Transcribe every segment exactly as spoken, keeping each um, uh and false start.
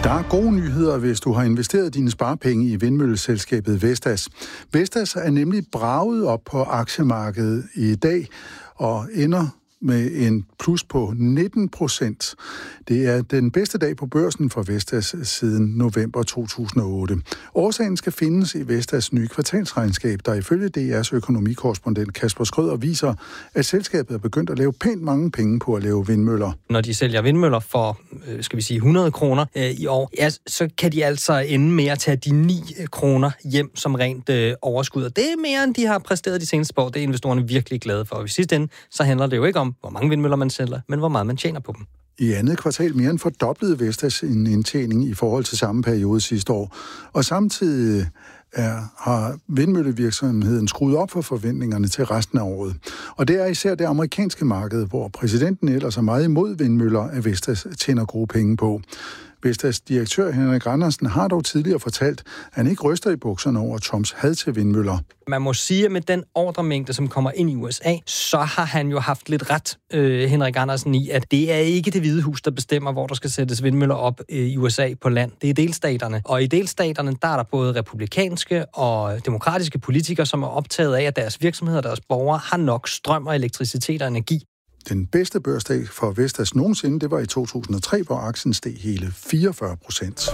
Der er gode nyheder, hvis du har investeret dine sparepenge i vindmølleselskabet Vestas. Vestas er nemlig braget op på aktiemarkedet i dag og ender med en plus på nitten procent. Det er den bedste dag på børsen for Vestas siden november to tusind og otte. Årsagen skal findes i Vestas nye kvartalsregnskab, der ifølge D R's økonomikorrespondent Kasper Skrøder viser, at selskabet er begyndt at lave pænt mange penge på at lave vindmøller. Når de sælger vindmøller for, skal vi sige, hundrede kroner øh, i år, ja, så kan de altså ende med at tage de ni kroner hjem som rent øh, overskud. Og det er mere, end de har præsteret de seneste år. Det er investorerne virkelig glade for. Og i sidste ende, så handler det jo ikke om, hvor mange vindmøller man sælger, men hvor meget man tjener på dem. I andet kvartal mere end fordoblede Vestas en indtjening i forhold til samme periode sidste år. Og samtidig er, har vindmøllevirksomheden skruet op for forventningerne til resten af året. Og det er især det amerikanske marked, hvor præsidenten ellers er meget imod vindmøller, at Vestas tjener gode penge på. Vestas direktør Henrik Andersen har dog tidligere fortalt, at han ikke ryster i bukserne over Trumps had til vindmøller. Man må sige, at med den ordremængde, som kommer ind i U S A, så har han jo haft lidt ret, øh, Henrik Andersen, i, at det er ikke det Hvide Hus, der bestemmer, hvor der skal sættes vindmøller op øh, i U S A på land. Det er delstaterne. Og i delstaterne, der er der både republikanske og demokratiske politikere, som er optaget af, at deres virksomheder og deres borgere har nok strøm og elektricitet og energi. Den bedste børsdag for Vestas nogensinde, det var i to tusind og tre, hvor aktien steg hele fireogfyrre procent.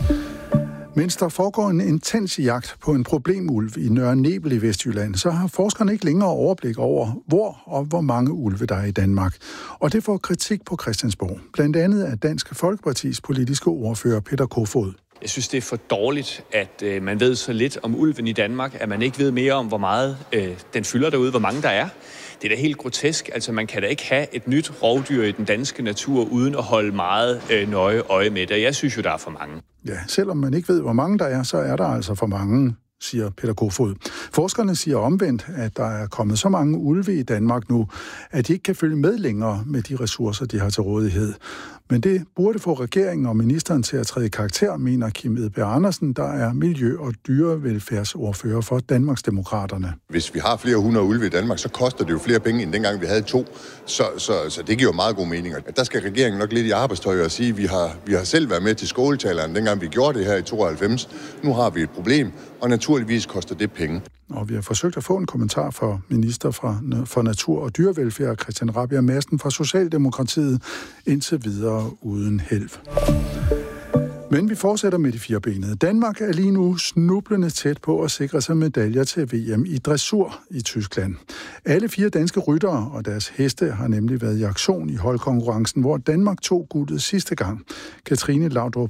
Mens der foregår en intens jagt på en problemulv i Nørre Nebel i Vestjylland, så har forskerne ikke længere overblik over, hvor og hvor mange ulve der er i Danmark. Og det får kritik på Christiansborg. Blandt andet af Dansk Folkepartis politiske ordfører Peter Kofod. Jeg synes, det er for dårligt, at øh, man ved så lidt om ulven i Danmark, at man ikke ved mere om, hvor meget øh, den fylder derude, hvor mange der er. Det er da helt grotesk. Altså, man kan da ikke have et nyt rovdyr i den danske natur, uden at holde meget øh, nøje øje med det. Jeg synes jo, der er for mange. Ja, selvom man ikke ved, hvor mange der er, så er der altså for mange, siger Peter Kofod. Forskerne siger omvendt, at der er kommet så mange ulve i Danmark nu, at de ikke kan følge med længere med de ressourcer, de har til rådighed. Men det burde få regeringen og ministeren til at træde i karakter, mener Kim Edberg Andersen, der er miljø- og dyrevelfærdsordfører for Danmarksdemokraterne. Hvis vi har flere hundrede ulve i Danmark, så koster det jo flere penge, end dengang vi havde to. Så, så, så det giver jo meget god mening. Der skal regeringen nok lidt i arbejdstøj og sige, at vi har, vi har selv været med til skåltaleren, dengang vi gjorde det her i tooghalvfems. Nu har vi et problem, og naturligvis koster det penge. Og vi har forsøgt at få en kommentar fra minister fra, for Natur- og Dyrevelfærd, Christian Rabjerg Madsen fra Socialdemokratiet, indtil videre uden held. Men vi fortsætter med de firebenede. Danmark er lige nu snublende tæt på at sikre sig medaljer til V M i dressur i Tyskland. Alle fire danske ryttere og deres heste har nemlig været i aktion i holdkonkurrencen, hvor Danmark tog guldet sidste gang. Katrine Laudrup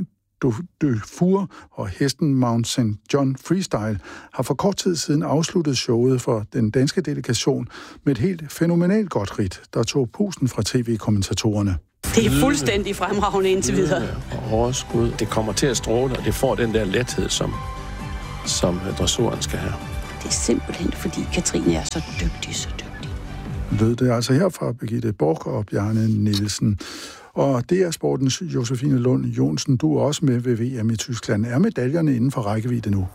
Dufour og hesten Mount Saint John Freestyle har for kort tid siden afsluttet showet for den danske delegation med et helt fænomenalt godt ridt, der tog pusten fra tv-kommentatorerne. Det er fuldstændig fremragende indtil videre. Og overskud, det kommer til at stråle, og det får den der lethed, som, som dressuren skal have. Det er simpelthen, fordi Katrine er så dygtig, så dygtig. Lød det altså her fra Birgitte Borg og Bjarne Nielsen. Og det er sportens Josefine Lund Jonsen. Du er også med ved V M i Tyskland. Er medaljerne inden for rækkevidde nu?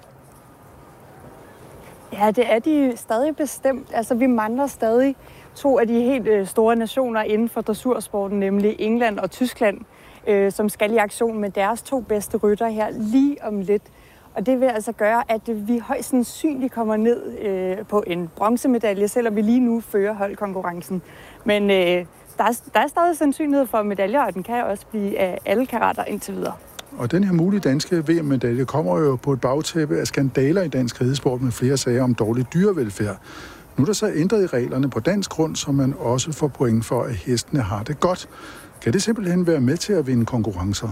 Ja, det er de stadig bestemt. Altså, vi mangler stadig to af de helt store nationer inden for dressursporten, nemlig England og Tyskland, øh, som skal i aktion med deres to bedste rytter her lige om lidt. Og det vil altså gøre, at vi højst sandsynligt kommer ned øh, på en bronzemedalje, selvom vi lige nu fører holdkonkurrencen. Men øh, der, er, der er stadig sandsynlighed for medaljer, og den kan også blive af alle karater indtil videre. Og den her mulige danske V M-medalje kommer jo på et bagtæppe af skandaler i dansk ridesport med flere sager om dårlig dyrevelfærd. Nu er der så ændret i reglerne på dansk grund, så man også får point for, at hestene har det godt. Kan det simpelthen være med til at vinde konkurrencer?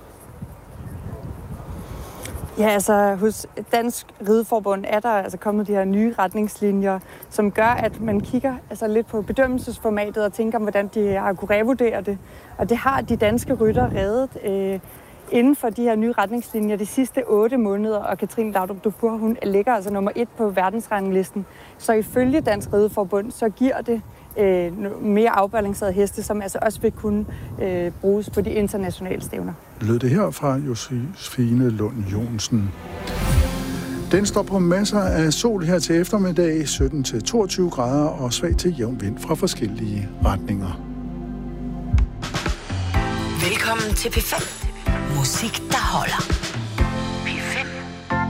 Ja, altså hos Dansk Rideforbund er der altså kommet de her nye retningslinjer, som gør, at man kigger altså lidt på bedømmelsesformatet og tænker, hvordan de har kunne revurdere det. Og det har de danske rytter reddet øh, inden for de her nye retningslinjer de sidste otte måneder, og Katrine Laudrup Dufour, hun ligger altså nummer et på verdensranglisten. Så ifølge Dansk Rideforbund, så giver det øh, mere afbalancerede heste, som altså også vil kunne øh, bruges på de internationale stævner. Lød det her fra Josefine Lund Jonsen. Den står på masser af sol her til eftermiddag, sytten til toogtyve grader og svag til jævn vind fra forskellige retninger. Velkommen til P fem. Musik, der holder.